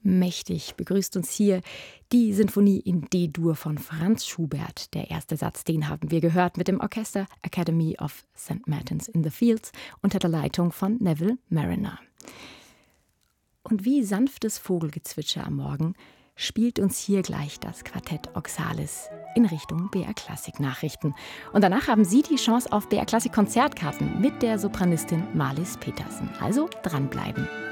Mächtig begrüßt uns hier die Sinfonie in D-Dur von Franz Schubert. Der erste Satz, den haben wir gehört mit dem Orchester Academy of St. Martin's in the Fields unter der Leitung von Neville Marriner. Und wie sanftes Vogelgezwitscher am Morgen spielt uns hier gleich das Quartett Oxalis in Richtung BR Klassik Nachrichten. Und danach haben Sie die Chance auf BR Klassik Konzertkarten mit der Sopranistin Marlis Petersen. Also dranbleiben.